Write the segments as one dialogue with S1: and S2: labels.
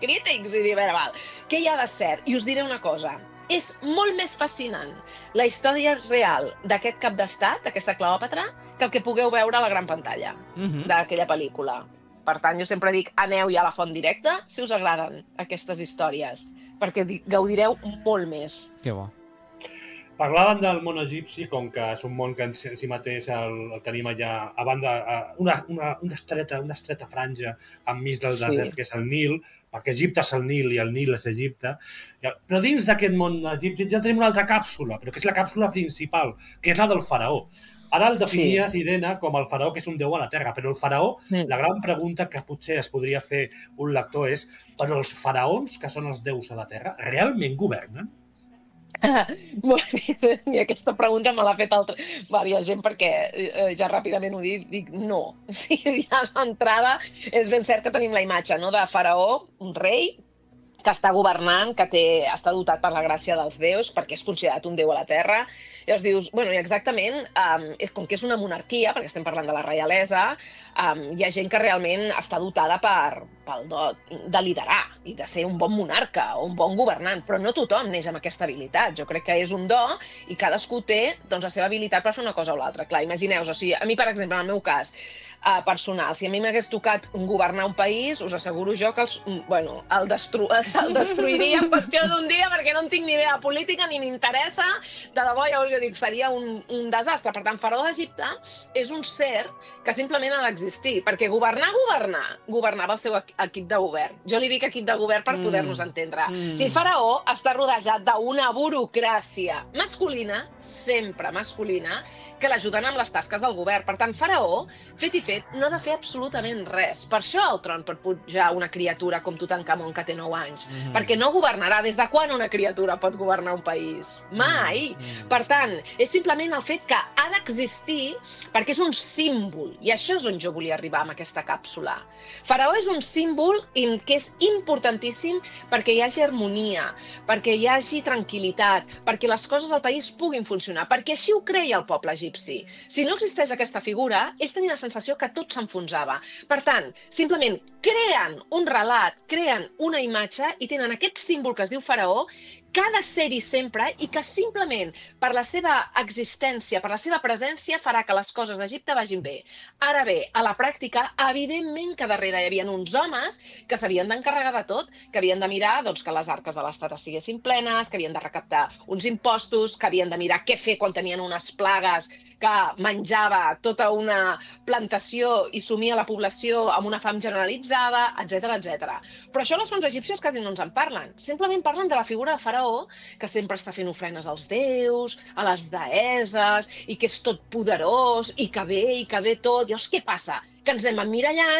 S1: crítics i dir, a veure, val, què hi ha de cert? I us diré una cosa, és molt més fascinant la història real d'aquest cap d'estat, d'aquesta Cleòpatra, que el que pugueu veure a la gran pantalla d'aquella pel·lícula. Per tant, jo sempre dic, aneu ja a la font directa si us agraden aquestes històries, perquè gaudireu molt més.
S2: Que bo.
S3: Parlaven del món egipci com que és un món que en si mateix el tenim allà a banda, una estreta franja enmig del desert, que és el Nil, perquè Egipte és el Nil i el Nil és Egipte. Però dins d'aquest món egipci ja tenim una altra càpsula, però que és la càpsula principal, que és la del faraó. Ara el definies, Irene, com el faraó que és un déu a la terra, però el faraó, la gran pregunta que potser es podria fer un lector és, però els faraons, que són els déus a la terra, realment governen?
S1: I aquesta pregunta me l'ha fet diversa gent perquè ja ràpidament ho dic no. Ja d'entrada és ben cert que tenim la imatge de faraó, un rei, que està governant, que està dotat per la gràcia dels déus, perquè és considerat un déu a la terra. Llavors dius, bueno, i exactament, com que és una monarquia, perquè estem parlant de la reialesa, hi ha gent que realment està dotada pel do de liderar i de ser un bon monarca o un bon governant, però no tothom neix amb aquesta habilitat. Jo crec que és un do i cadascú té la seva habilitat per fer una cosa o l'altra. Clar, imagineu-vos, a mi, per exemple, en el meu cas personal, si a mi m'hagués tocat governar un país, us asseguro jo que el destruiria en qüestió d'un dia perquè no en tinc ni idea de política ni m'interessa. De debò, llavors jo dic, seria un desastre. Per tant, faraó d'Egipte és un ser que simplement ha d'existir, perquè governava el seu equip de govern. Jo li dic equip de govern per poder-nos entendre. Si el faraó està rodejat d'una burocràcia masculina, sempre masculina, que l'ajuden amb les tasques del govern. Per tant, faraó, fet i fet, no ha de fer absolutament res. Per això al tron pot pujar una criatura com Tutankamon, que té 9 anys. Perquè no governarà. Des de quan una criatura pot governar un país? Mai! Per tant, és simplement el fet que ha d'existir perquè és un símbol. I això és on jo volia arribar amb aquesta càpsula. Faraó és un símbol que és importantíssim perquè hi hagi harmonia, perquè hi hagi tranquil·litat, perquè les coses al país puguin funcionar, perquè així ho creia el poble egipci. Si no existeix aquesta figura, és tenir la sensació que tot s'enfonsava. Per tant, simplement creen un relat, creen una imatge i tenen aquest símbol que es diu faraó, que ha de ser-hi sempre i que simplement per la seva existència, per la seva presència, farà que les coses d'Egipte vagin bé. Ara bé, a la pràctica, evidentment que darrere hi havia uns homes que s'havien d'encarregar de tot, que havien de mirar que les arques de l'Estat estiguessin plenes, que havien de recaptar uns impostos, que havien de mirar què fer quan tenien unes plagues que menjava tota una plantació i sumia la població amb una fam generalitzada, etc. Però això les fonts egípcies quasi no ens en parlen. Simplement parlen de la figura de faraó, que sempre està fent ofrenes als déus, a les deesses, i que és tot poderós, i que ve tot. Llavors, què passa? Que ens anem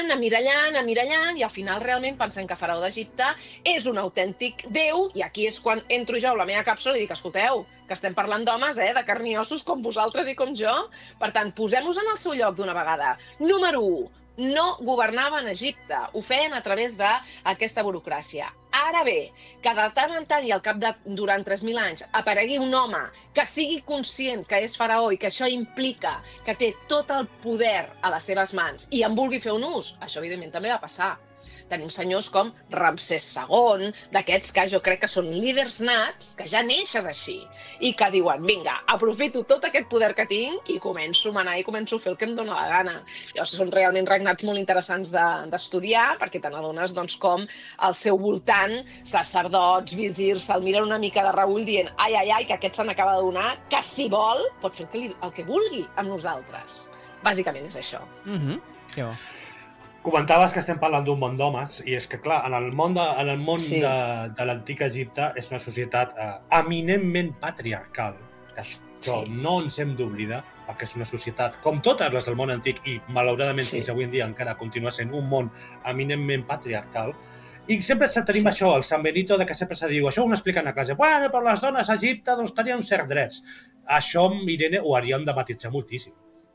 S1: emmirallant, i al final realment pensem que Faraó d'Egipte és un autèntic déu, i aquí és quan entro jo a la meva càpsula i dic, escolteu, que estem parlant d'homes, de carn i ossos com vosaltres i com jo. Per tant, posem-nos en el seu lloc d'una vegada. Número 1. No governaven Egipte, ho feien a través d'aquesta burocràcia. Ara bé, que de tant en tant i al cap de durant 3.000 anys aparegui un home que sigui conscient que és faraó i que això implica que té tot el poder a les seves mans i en vulgui fer un ús, això evidentment també va passar. Tenim senyors com Ramsès II, d'aquests que jo crec que són líders nats, que ja neixes així, i que diuen, vinga, aprofito tot aquest poder que tinc i començo a manar i començo a fer el que em dóna la gana. Llavors són realment regnats molt interessants d'estudiar, perquè te n'adones com al seu voltant, sacerdots, visirs, se'l miren una mica de reüll dient, ai, que aquest se n'acaba de donar, que si vol pot fer el que vulgui amb nosaltres. Bàsicament és això.
S2: Que bo.
S3: Comentaves que estem parlant d'un món d'homes, i és que, clar, en el món de l'antic Egipte és una societat eminentment patriarcal. Això no ens hem d'oblidar, perquè és una societat, com totes les del món antic, i malauradament fins avui en dia encara continua sent un món eminentment patriarcal, i sempre tenim això, el San Benito, que sempre se diu, això ho expliquen a classe, bueno, però les dones a Egipte tenien certs drets. Això, Irene, ho hauríem de matisar moltíssim.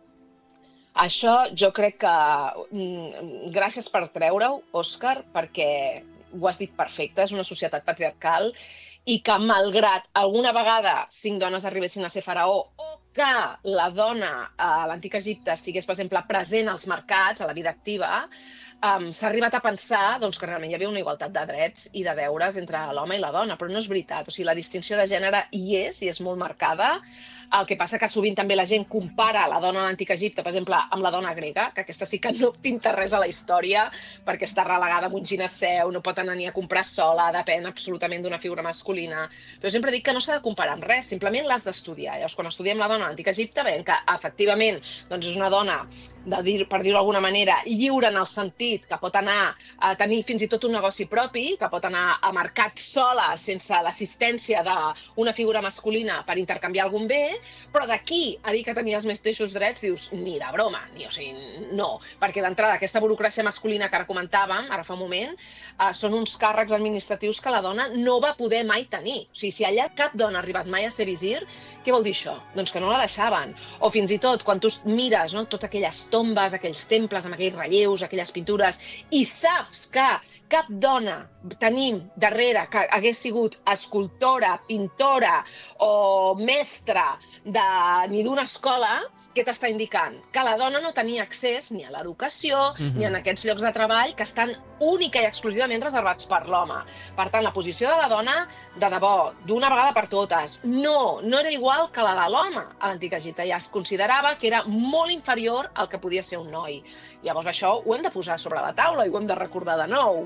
S1: Això jo crec que... Gràcies per treure-ho, Òscar, perquè ho has dit perfecte, és una societat patriarcal i que malgrat alguna vegada 5 dones arribessin a ser faraó o que la dona a l'antic Egipte estigués, per exemple, present als mercats, a la vida activa, s'ha arribat a pensar doncs, que realment hi havia una igualtat de drets i de deures entre l'home i la dona, però no és veritat. O sigui, la distinció de gènere hi és molt marcada. El que passa que sovint també la gent compara la dona a l'antic Egipte, per exemple, amb la dona grega, que aquesta sí que no pinta res a la història, perquè està relegada amb un gineceu, no pot anar ni a comprar sola, depèn absolutament d'una figura masculina. Però sempre dic que no s'ha de comparar amb res, simplement l'has d'estudiar. Llavors, quan estudiem la dona a l'antic Egipte, veiem que, efectivament, doncs és una dona, per dir-ho d'alguna manera, lliure en el sentit que pot anar a tenir fins i tot un negoci propi, que pot anar a mercat sola, sense l'assistència d'una figura masculina per intercanviar algun bé, però d'aquí a dir que tenia els mateixos drets, dius, ni de broma, no, perquè d'entrada aquesta burocràcia masculina que ara comentàvem, ara fa un moment, són uns càrrecs administratius que la dona no va poder mai tenir. O sigui, si allà cap dona ha arribat mai a ser visir, què vol dir això? Doncs que no la deixaven. O fins i tot, quan tu mires totes aquelles tombes, aquells temples amb aquells relleus, aquelles pintures, i saps que cap dona tenim darrere que hagués sigut escultora, pintora o mestra ni d'una escola, què t'està indicant? Que la dona no tenia accés ni a l'educació ni a aquests llocs de treball que estan única i exclusivament reservats per l'home. Per tant, la posició de la dona, de debò, d'una vegada per totes, no era igual que la de l'home a l'antic Egipte. Ja es considerava que era molt inferior al que podia ser un noi. Llavors això ho hem de posar sobre la taula i ho hem de recordar de nou.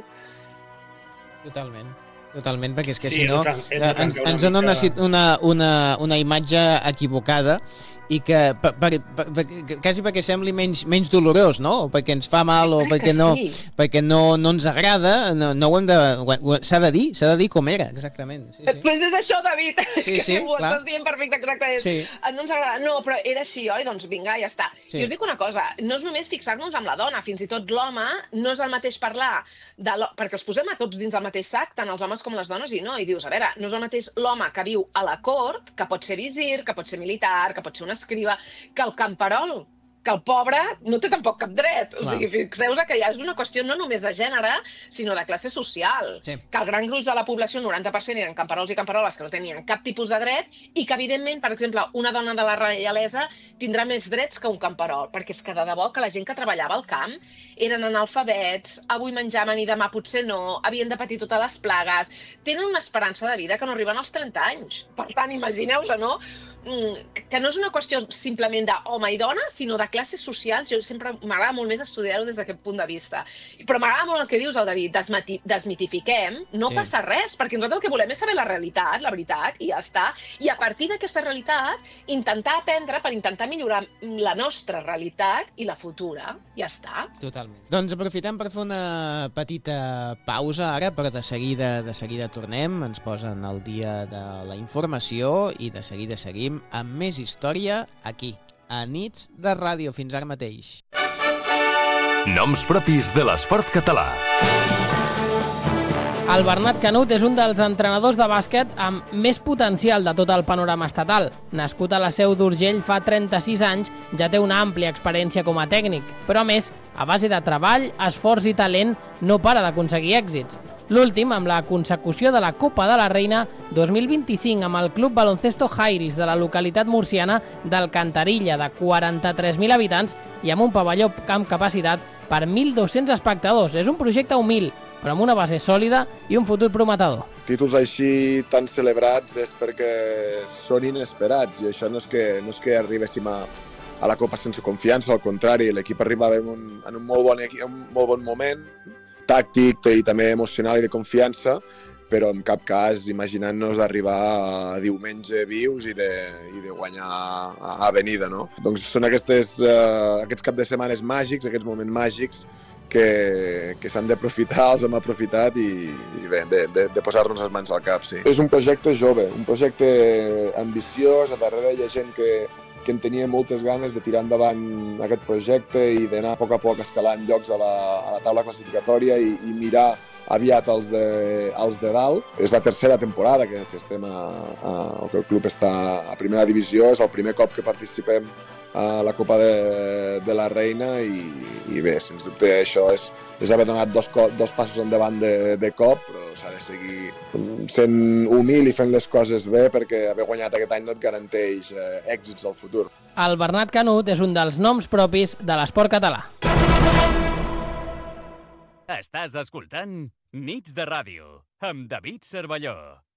S2: Totalment, perquè és que si no ens dona una imatge equivocada i que quasi perquè sembli menys dolorós, no? O perquè ens fa mal o perquè no ens agrada, no ho hem de... S'ha de dir com era, exactament.
S1: Pues és això, David,
S2: que
S1: ho estàs dient perfecte, exactament. No ens agrada, no, però era així, oi? Doncs vinga, ja està. I us dic una cosa, no és només fixar-nos amb la dona, fins i tot l'home no és el mateix parlar, perquè els posem a tots dins del mateix sac, tant els homes com les dones, i dius, a veure, no és el mateix l'home que viu a la cort, que pot ser visir, que pot ser militar, que pot ser un escriba, que el camperol, que el pobre no té tampoc cap dret. O sigui, fixeu-vos que ja és una qüestió no només de gènere, sinó de classe social. Que el gran gruix de la població, el 90%, eren camperols i camperoles que no tenien cap tipus de dret i que, evidentment, per exemple, una dona de la reialesa tindrà més drets que un camperol, perquè és que de debò que la gent que treballava al camp eren analfabets, avui menjaven i demà potser no, havien de patir totes les plagues, tenen una esperança de vida que no arriben als 30 anys. Per tant, imagineu-vos, no? Que no és una qüestió simplement d'home i dona, sinó de classes socials. Jo sempre m'agrada molt més estudiar-ho des d'aquest punt de vista. Però m'agrada molt el que dius, el David, desmitifiquem, no passa res, perquè nosaltres el que volem és saber la realitat, la veritat, i ja està. I a partir d'aquesta realitat, intentar aprendre per intentar millorar la nostra realitat i la futura. Ja està.
S2: Totalment. Doncs aprofitem per fer una petita pausa ara, però de seguida tornem, ens posen al dia de la informació i de seguida seguim amb més història aquí, a Nits de Ràdio. Fins ara mateix.
S4: Noms propis de l'esport català.
S5: El Bernat Canut és un dels entrenadors de bàsquet amb més potencial de tot el panorama estatal. Nascut a la Seu d'Urgell fa 36 anys, ja té una àmplia experiència com a tècnic, però a més, a base de treball, esforç i talent, no para d'aconseguir èxits. L'últim amb la consecució de la Copa de la Reina 2025 amb el Club Baloncesto Jairis de la localitat murciana d'Alcantarilla, de 43.000 habitants i amb un pavelló amb capacitat per 1.200 espectadors. És un projecte humil, però amb una base sòlida i un futur prometedor.
S6: Títols així tan celebrats és perquè són inesperats i això no és que arribéssim a la Copa sense confiança, al contrari, l'equip arribava en un molt bon moment, tàctic i també emocional i de confiança, però en cap cas imaginant-nos d'arribar a diumenge vius i de guanyar a Avenida, no? Doncs són aquests caps de setmanes màgics, aquests moments màgics que s'han d'aprofitar, els hem aprofitat i bé, de posar-nos les mans al cap, sí. És un projecte jove, un projecte ambiciós, a darrere hi ha gent que en tenia moltes ganes de tirar endavant aquest projecte i d'anar a poc escalant llocs a la taula classificatòria i mirar aviat els de dalt. És la tercera temporada que estem que el club està a primera divisió, és el primer cop que participem a la Copa de la Reina i bé, sens dubte això és haver donat dos passos endavant de cop, però s'ha de seguir sent humil i fent les coses bé perquè haver guanyat aquest any no et garanteix èxits al futur.
S5: El Bernat Canut és un dels noms propis de l'esport català.
S4: Estàs escoltant Nits de Ràdio amb David Cervelló.